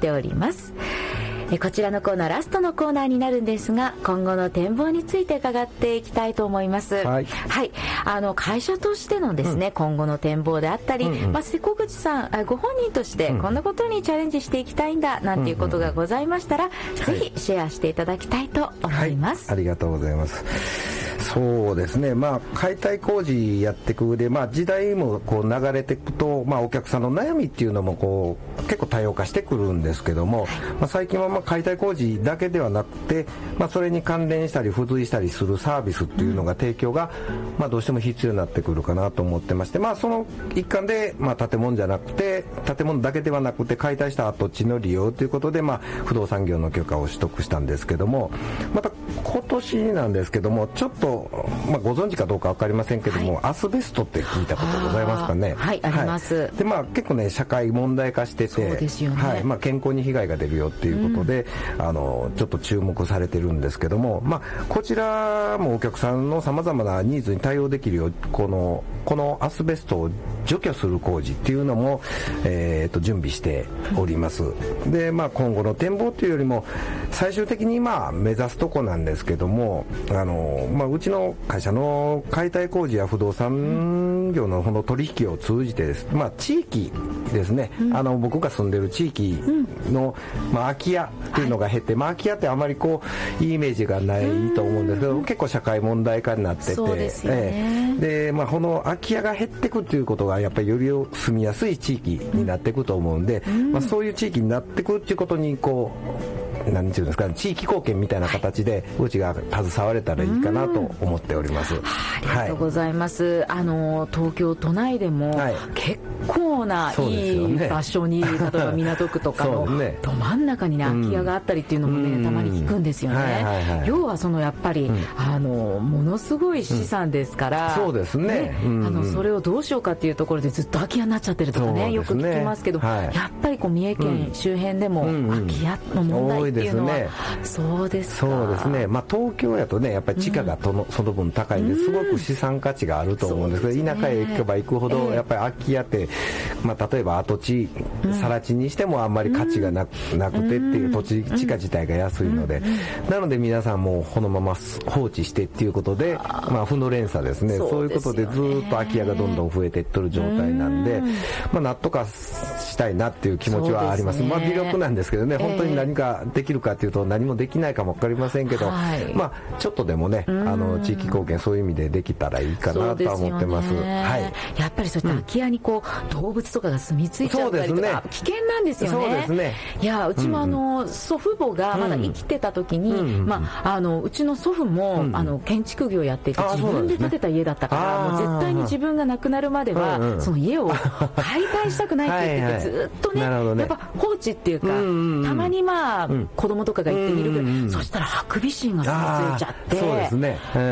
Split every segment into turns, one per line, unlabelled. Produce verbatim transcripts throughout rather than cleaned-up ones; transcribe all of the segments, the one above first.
しております。えこちらのコーナーラストのコーナーになるんですが、今後の展望について伺っていきたいと思います。はい、はい、あの会社としてのですね、うん、今後の展望であったり、うんうん、まあ、瀬古口さんご本人としてこんなことにチャレンジしていきたいんだなんていうことがございましたら、うんうん、ぜひシェアしていただきたいと思います。
はい、ありがとうございます。そうですね、まあ、解体工事やっていく上で、まあ、時代もこう流れていくと、まあ、お客さんの悩みっていうのもこう結構多様化してくるんですけども、まあ、最近はまあ解体工事だけではなくて、まあ、それに関連したり付随したりするサービスっていうのが提供が、まあ、どうしても必要になってくるかなと思ってまして、まあ、その一環で、まあ、建物じゃなくて建物だけではなくて解体した跡地の利用ということで、まあ、不動産業の許可を取得したんですけども、また今年なんですけどもちょっと、まあ、ご存知かどうか分かりませんけども、はい、アスベストって聞いたことございますかね。
はい、あります、はい、
で、まあ、結構ね社会問題化してて、
そうですよね、
はい、まあ、健康に被害が出るよっていうことで、うん、あのちょっと注目されてるんですけども、まあ、こちらもお客さんのさまざまなニーズに対応できるようこのこのアスベストを除去する工事っていうのも、えー、と準備しております。で、まあ、今後の展望というよりも最終的にまあ目指すとこなんですけども、あの、まあ、うちの会社の解体工事や不動産業のこの取引を通じてです、まあ、地域ですね、うん、あの僕が住んでる地域の、まあ、空き家っていうのが減って、まあ、空き家ってあまりこういいイメージがないと思うんですけど、結構社会問題化になってて、
そうですよね、
ええ、で、まあ、この空き家が減っていくっていうことがやっぱりより住みやすい地域になっていくと思うんで、うん、まあ、そういう地域になっていくっていうことにこう何ていうんですか、地域貢献みたいな形でうちが携われたらいいかなと思っております。
ありがとうございます、はい、あの東京都内でも結構ないい場所に、はい、例えば港区とかのど真ん中に、ね、空き家があったりっていうのもね、うん、たまに聞くんですよね、はいはいはい、要はそのやっぱり、うん、あのものすごい資産ですから、
うん、そうですね、ね、うん、
あのそれをどうしようかっていうところでずっと空き家になっちゃってるとかね、よく聞きますけど、はい、やっぱりこう三重県周辺でも空き家の問題っていうのは、うんうん、そうですか。
そうですね、まあ、東京やとねやっぱり地価がとの、うん、その分高いんですごく資産価値があると思うんですけど、うん、田舎へ行けば行くほどやっぱり空き家って、まあ、例えば跡地更地にしてもあんまり価値がなく、うん、なくてっていう土地地価自体が安いので、うん、なので皆さんもこのまま放置してっていうことで、まあ、負の連鎖ですね、そういうことでずっと空き家がどんどん増えていってる状態なんで、うん、まあ、なんとかしたいなっていう気持ちはあります。まあ、微力なんですけどね、本当に何かできるかっていうと何もできないかも分かりませんけど、はい、まあ、ちょっとでもね、あの地域貢献そういう意味でできたらいいかなとは思ってます。はい、
やっぱりそういった空き家にこう、うん、動物とかが住み着いちゃったりとか、ね、危険なんですよね。
そうですね。
いや、うちもあの、うん、祖父母がまだ生きてた時に、うん、まあ、あのうちの祖父も、うん、あの建築業やっていて自分で建てた家だったから、もう絶対に自分が亡くなるまでは、うんうん、その家を解体したくないって言ってはい、はい、ずっとね、ね、やっぱ放置っていうか、うんうんうん、たまにまあ、うん、子供とかが行ってみるぐらい、うんうんうん、そしたらハクビシンが住み着いちゃって、
そうですね、うん、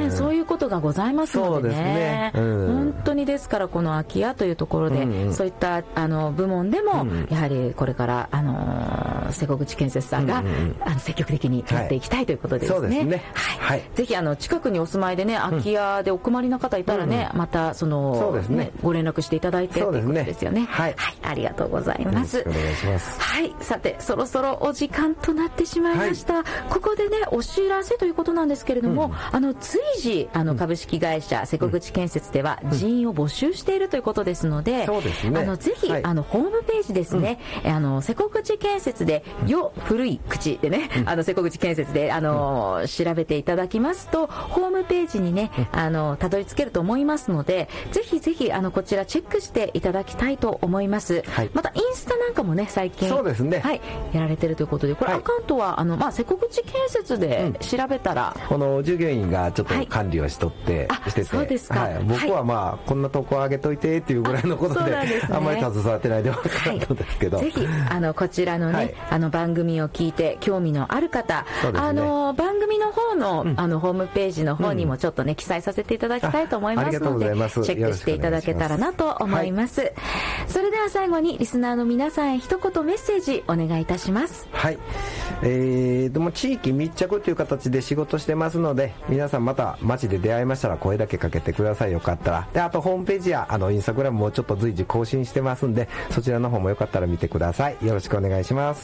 ね、そういうことがございますので ね, でね、うん、本当にですからこの空き家というところで、うんうん、そういったあの部門でも、うん、やはりこれからあの瀬古口建設さんが、うんうん、あの積極的にやっていきたいということですね。はい、そうですね、はいはい、ぜひあの近くにお住まいでね、空き家でお困りの方いたらね、うん、またそのそうですね、ね、ご連絡していただいてということですよね。はい、はい、ありがとうございます。
よろしくお願いします。
はい、さてそろそろお時間となってしまいました。はい、ここでねお知らせということなんですけれども、うん、あの随時あの株式会社瀬古口建設では人員を募集しているということですので、そうですね、あのぜひ、はい、あのホームページですね、うん、あの瀬古口建設でよ古い口でね、うん、あの瀬古口建設であの、うん、調べていただきますとホームページにね、うん、あのたどり着けると思いますので、ぜひぜひあのこちらチェックしていただきたいと思います。はい、またインスタなんかもね最近
そうですね、
はい、やられてるということで、これ、はい、アカウントはあの、まあ、瀬古口建設で調べたら、
うん、この従業員がちょっと管理をしとって、はい、してて、
そうですか、はい、
僕はまあ、はい、こんな投稿上げといてっていうぐらいのこと で, あ, で、ね、あんまり携わってないで分からないんですけど、
はい、ぜひあのこちらのね、はい、あの番組を聞いて興味のある方、ね、あの番組の方 の,、うん、あのホームページの方にもちょっとね、うん、記載させていただきたいと思いますので、チェックしていただけたらなと思います。はい、それでは最後にリスナーの皆さんへ一言メッセージお願いいたします。
はい、えー、でも地域密着という形で仕事してますので、皆さんまた街で出会いましたら声だけかけてください。よかったら。で、あとホームページやあのインスタグラムもちょっと随時更新してますんで、そちらの方もよかったら見てください。よろしくお願いします。